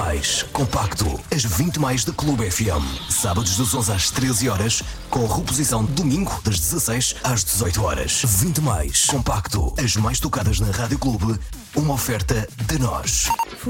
mais compacto. As 20 mais da Clube FM. Sábados das 11 às 13 horas, com reposição domingo das 16 às 18 horas. 20 mais compacto. As mais tocadas na Rádio Clube. Uma oferta de nós.